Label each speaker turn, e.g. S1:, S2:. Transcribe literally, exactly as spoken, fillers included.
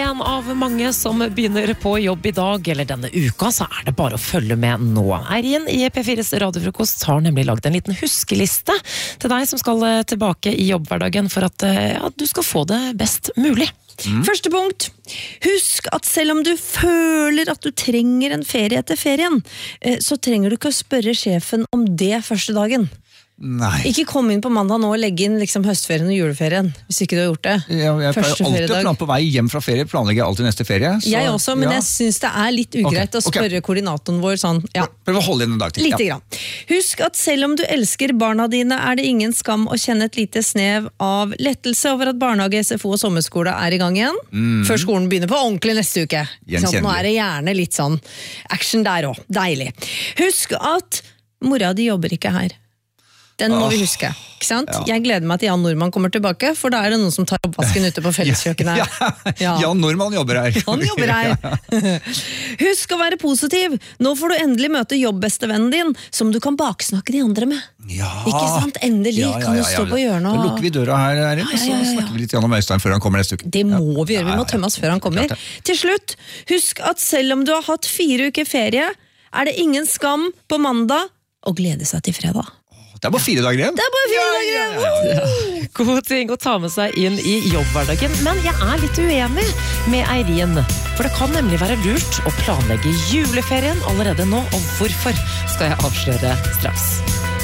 S1: en av mange som begynner på jobb i dag, eller denne uka, så er det bare å følge med nå. Eirin i P fires radiofrokost har nemlig laget en liten huskeliste til deg som skal tilbake i jobbhverdagen for at ja, du skal få det best mulig.
S2: Mm. Første punkt. Husk at selv om du føler at du trenger en ferie etter ferien, så trenger du ikke å spørre sjefen om det første dagen.
S3: Nei.
S2: Ikke kom inn på mandag nå og legge inn liksom høstferien og juleferien, hvis ikke du har gjort det.
S3: Ja, jeg pleier
S2: Første
S3: alltid å
S2: feriedag.
S3: plan på vei hjem fra ferie, planlegger jeg alltid neste ferie. Så,
S2: Jeg også, men
S3: ja.
S2: jeg synes det er litt ugreit
S3: Ok,
S2: å spørre
S3: ok.
S2: koordinatoren vår sånn, ja.
S3: Prøv å holde inn en dag til.
S2: Lite
S3: Ja.
S2: grann. Husk at selv om du elsker barna dine, er det ingen skam å kjenne et lite snev av lettelse over at barnehage, S F O og sommerskole er i gang igjen.
S3: Mm.
S2: Før skolen begynner på ordentlig neste uke.
S3: Gjenkjennelig.
S2: Nå er det gjerne litt sånn action der også. Deilig. Husk at mora di jobber ikke her. Den må
S3: Åh,
S2: vi huske, ikke sant?
S3: ja.
S2: Jeg gleder meg til Jan Normann kommer tilbake, for da er det noen som tar oppvasken ute på felleskjøkkenet.
S3: Ja,
S2: Ja.
S3: Jan Normann jobber her.
S2: Han jobber her. Husk å være positiv. Nå får du endelig møte jobbbestevennen din, som du kan baksnakke de andre med.
S3: Ja.
S2: Ikke sant? Endelig kan du stå på hjørnet.
S3: Da lukker vi døra her, Eirin, og
S2: Ja, ja,
S3: så
S2: ja, ja.
S3: snakker vi litt om Øystein før han kommer neste uke.
S2: Det må vi gjøre, vi
S3: Ja,
S2: må
S3: ja,
S2: tømme oss før han kommer.
S3: Klart det.
S2: Til slutt, husk at selv om du har hatt fire uker ferie, er det ingen skam på mandag å glede seg til fredag.
S3: Det er bare fire dager igjen.
S2: Det er bare fire dager igjen!
S3: Ja, ja, ja.
S1: God ting å ta med seg inn i jobbhverdagen, men jeg er litt uenig med Eirin. For det kan nemlig være lurt å planlegge juleferien allerede nå, og hvorfor skal jeg avsløre straks.